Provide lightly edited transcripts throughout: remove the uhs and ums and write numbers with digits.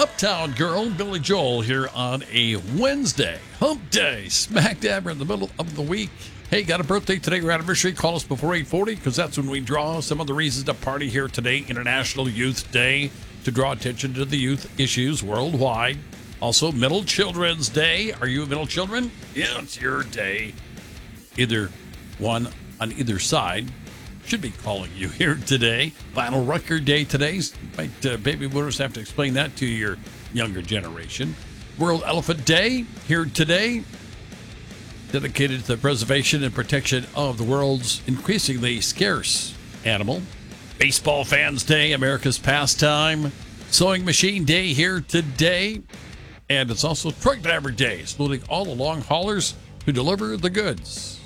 Uptown Girl, Billy Joel, here on a Wednesday, hump day, smack dab in the middle of the week. Hey, got a birthday today or anniversary? Call us before 8:40 because that's when we draw some of the reasons to party here today, International Youth Day, to draw attention to the youth issues worldwide. Also, Middle Children's Day. Are you middle children? Yeah, it's your day. Either one on either side should be calling you here today. Vinyl Record Day today. Might baby boomers have to explain that to your younger generation. World Elephant Day here today, dedicated to the preservation and protection of the world's increasingly scarce animal. Baseball Fans Day, America's pastime. Sewing Machine Day here today. And it's also Truck Driver Day, saluting all the long haulers who deliver the goods.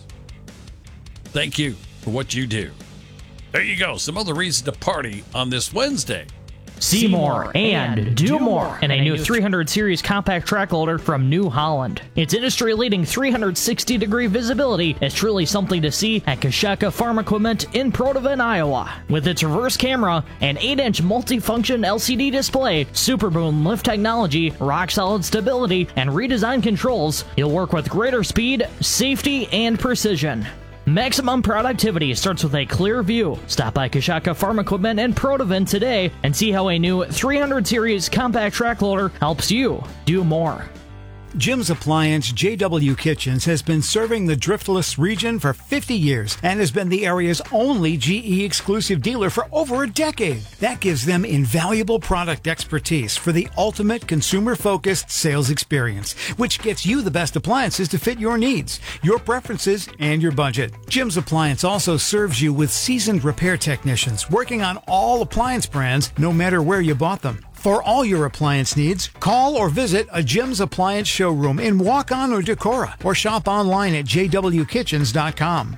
Thank you for what you do. There you go. Some other reasons to party on this Wednesday. See more and do more in a new 300 series compact track loader from New Holland. Its industry-leading 360-degree visibility is truly something to see at Kashaka Farm Equipment in Protivin, Iowa. With its reverse camera and 8-inch multifunction LCD display, Super Boom lift technology, rock-solid stability, and redesigned controls, you'll work with greater speed, safety, and precision. Maximum productivity starts with a clear view. Stop by Kashaka Farm Equipment in Protivin today and see how a new 300 series compact track loader helps you do more. Jim's Appliance JW Kitchens has been serving the Driftless region for 50 years and has been the area's only GE exclusive dealer for over a decade. That gives them invaluable product expertise for the ultimate consumer-focused sales experience, which gets you the best appliances to fit your needs, your preferences, and your budget. Jim's Appliance also serves you with seasoned repair technicians working on all appliance brands, no matter where you bought them. For all your appliance needs, call or visit a Jim's Appliance showroom in Waukon or Decorah, or shop online at jwkitchens.com.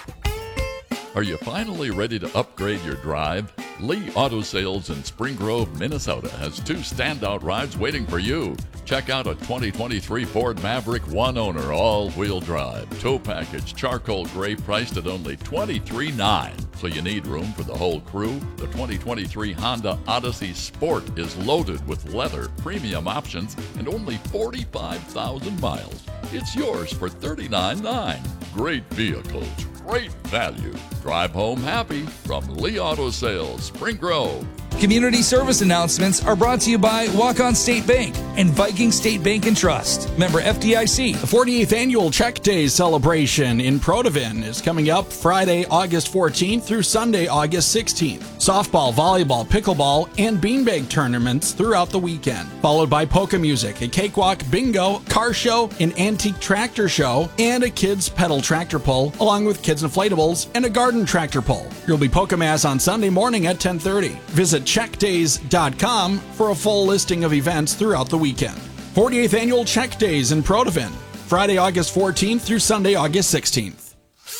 Are you finally ready to upgrade your drive? Lee Auto Sales in Spring Grove, Minnesota has two standout rides waiting for you. Check out a 2023 Ford Maverick one owner all-wheel drive. Tow package charcoal gray priced at only $23,900. So you need room for the whole crew. The 2023 Honda Odyssey Sport is loaded with leather, premium options, and only 45,000 miles. It's yours for $39,900. Great vehicles, great value. Drive home happy from Lee Auto Sales, Spring Grove. Community service announcements are brought to you by Waukon State Bank and Viking State Bank and Trust. Member FDIC. The 48th Annual Check Day celebration in Protivin is coming up Friday, August 14th through Sunday, August 16th. Softball, volleyball, pickleball, and beanbag tournaments throughout the weekend. Followed by polka music, a cakewalk, bingo, car show, an antique tractor show, and a kids pedal tractor pull, along with kids inflatables and a garden tractor pull. There'll be polka mass on Sunday morning at 10:30. Visit checkdays.com for a full listing of events throughout the weekend. 48th Annual Check Days in Protivin, Friday, August 14th through Sunday, August 16th.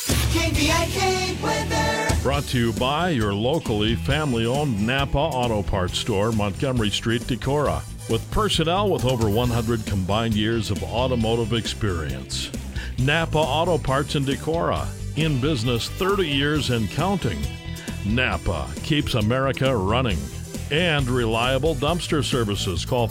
KVIK weather. Brought to you by your locally family-owned Napa Auto Parts store, Montgomery Street, Decorah, with personnel with over 100 combined years of automotive experience. Napa Auto Parts in Decorah, in business 30 years and counting. Napa keeps America running. And reliable dumpster services. Call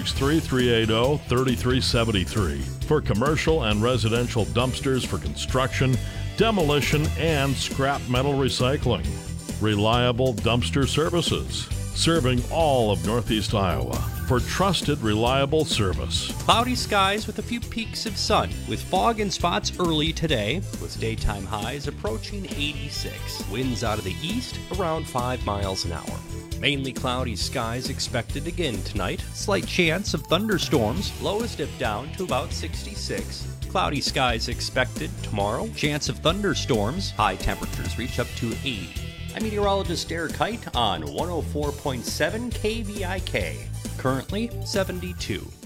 563-380-3373 for commercial and residential dumpsters for construction, demolition, and scrap metal recycling. Reliable dumpster services, serving all of Northeast Iowa for trusted, reliable service. Cloudy skies with a few peaks of sun, with fog and spots early today, with daytime highs approaching 86. Winds out of the east around 5 miles an hour. Mainly cloudy skies expected again tonight. Slight chance of thunderstorms. Lows dip down to about 66. Cloudy skies expected tomorrow. Chance of thunderstorms. High temperatures reach up to 80. I'm meteorologist Derek Height on 104.7 KVIK. Currently 72.